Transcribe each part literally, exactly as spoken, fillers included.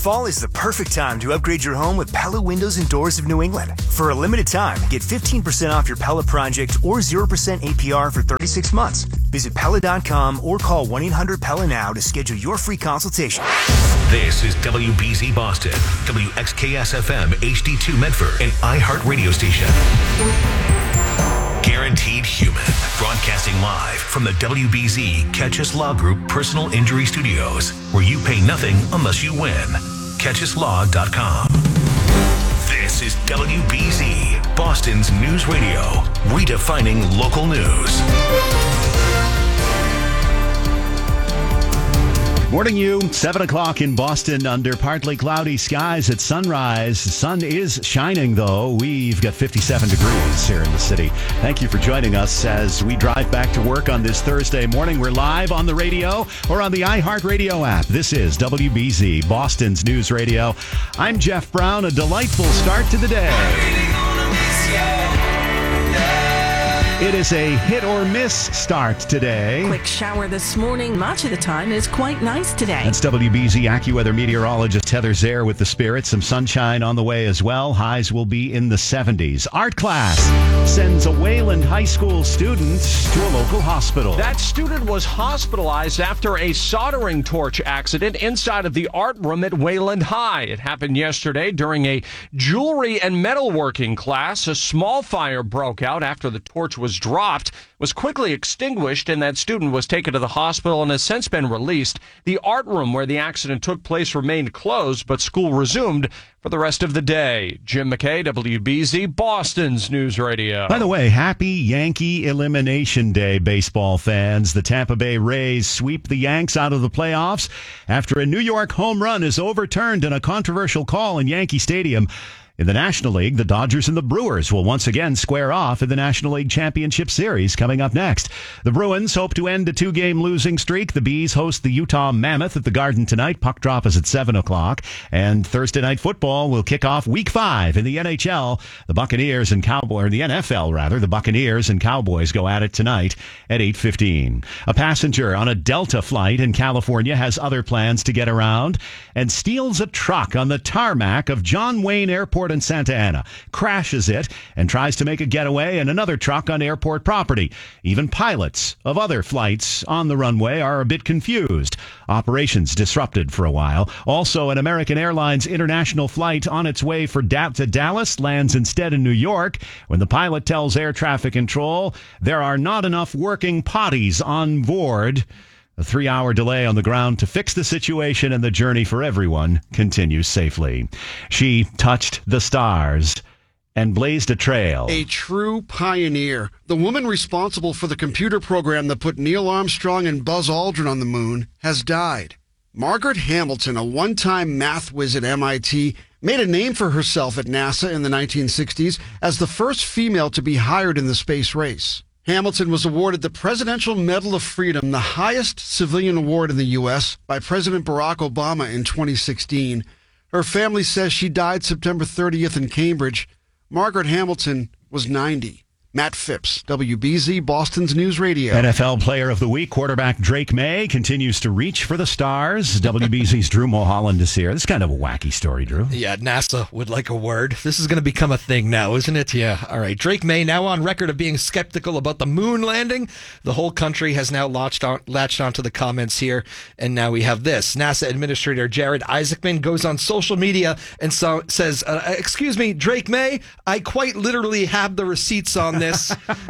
Fall is the perfect time to upgrade your home with Pella Windows and Doors of New England. For a limited time, get fifteen percent off your Pella project or zero percent A P R for thirty-six months. Visit Pella dot com or call one eight hundred P E L L A now to schedule your free consultation. This is W B Z Boston, W X K S F M H D two Medford, and iHeart Radio Station. Guaranteed Human, broadcasting live from the W B Z Catch Us Law Group Personal Injury Studios, where you pay nothing unless you win. catch us law dot com. This is W B Z, Boston's news radio, redefining local news. Morning, you. seven o'clock in Boston under partly cloudy skies at sunrise. The sun is shining, though. We've got fifty-seven degrees here in the city. Thank you for joining us as we drive back to work on this Thursday morning. We're live on the radio or on the iHeartRadio app. This is W B Z, Boston's news radio. I'm Jeff Brown. A delightful start to the day. It is a hit or miss start today. Quick shower this morning. Much of the time is quite nice today. That's W B Z AccuWeather meteorologist Heather Zare with the Spirit. Some sunshine on the way as well. Highs will be in the seventies. Art class sends a Wayland High School student to a local hospital. That student was hospitalized after a soldering torch accident inside of the art room at Wayland High. It happened yesterday during a jewelry and metalworking class. A small fire broke out after the torch was was dropped, was quickly extinguished, and that student was taken to the hospital and has since been released. The art room where the accident took place remained closed, but school resumed for the rest of the day. Jim McKay, W B Z, Boston's News Radio. By the way, happy Yankee Elimination Day, baseball fans. The Tampa Bay Rays sweep the Yanks out of the playoffs after a New York home run is overturned in a controversial call in Yankee Stadium. In the National League, the Dodgers and the Brewers will once again square off in the National League Championship Series coming up next. The Bruins hope to end a two-game losing streak. The Bees host the Utah Mammoth at the Garden tonight. Puck drop is at seven o'clock. And Thursday Night Football will kick off Week five in the N H L. The Buccaneers and Cowboys, or the N F L rather, the Buccaneers and Cowboys go at it tonight at eight fifteen. A passenger on a Delta flight in California has other plans to get around and steals a truck on the tarmac of John Wayne Airport in Santa Ana, crashes it, and tries to make a getaway in another truck on airport property. Even pilots of other flights on the runway are a bit confused. Operations disrupted for a while. Also, an American Airlines international flight on its way for da- to Dallas lands instead in New York when the pilot tells air traffic control there are not enough working potties on board. A three-hour delay on the ground to fix the situation, and the journey for everyone continues safely. She touched the stars and blazed a trail. A true pioneer. The woman responsible for the computer program that put Neil Armstrong and Buzz Aldrin on the moon has died. Margaret Hamilton, a one-time math whiz at M I T, made a name for herself at NASA in the nineteen sixties as the first female to be hired in the space race. Hamilton was awarded the Presidential Medal of Freedom, the highest civilian award in the U S, by President Barack Obama in twenty sixteen. Her family says she died September thirtieth in Cambridge. Margaret Hamilton was ninety. Matt Phipps, W B Z, Boston's News Radio. N F L Player of the Week, quarterback Drake May continues to reach for the stars. W B Z's Drew Mulholland is here. This is kind of a wacky story, Drew. Yeah, NASA would like a word. This is going to become a thing now, isn't it? Yeah. All right. Drake May now on record of being skeptical about the moon landing. The whole country has now latched on, latched onto the comments here. And now we have this. NASA Administrator Jared Isaacman goes on social media and so, says, uh, excuse me, Drake May, I quite literally have the receipts on this.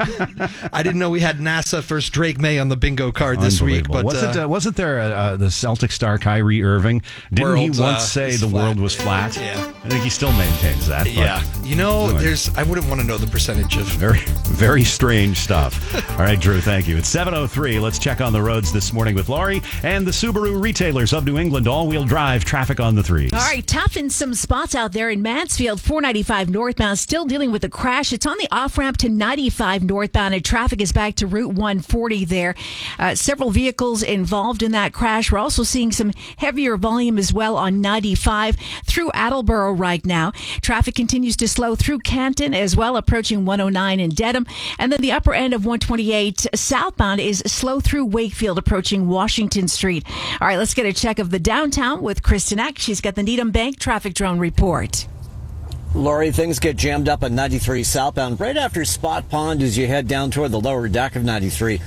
I didn't know we had NASA versus Drake May on the bingo card this week. But wasn't, uh, uh, wasn't there uh, uh, the Celtic star Kyrie Irving? Didn't he once uh, say the flat. world was flat? Yeah. I think he still maintains that. Yeah. You know, anyway. there's. I wouldn't want to know the percentage of. Very, very strange stuff. All right, Drew, thank you. It's seven oh three. Let's check on the roads this morning with Laurie and the Subaru retailers of New England. All-wheel drive traffic on the threes. All right, tough in some spots out there in Mansfield, four ninety-five northbound, still dealing with a crash. It's on the off-ramp to ninety-five northbound, and traffic is back to Route one forty there. Uh, several vehicles involved in that crash. We're also seeing some heavier volume as well on ninety-five through Attleboro right now. Traffic continues to slow through Canton as well, approaching one oh nine in Dedham. And then the upper end of one twenty-eight southbound is slow through Wakefield, approaching Washington Street. All right, let's get a check of the downtown with Kristen Eck. She's got the Needham Bank traffic drone report. Lori, things get jammed up at ninety-three southbound right after Spot Pond as you head down toward the lower deck of ninety-three.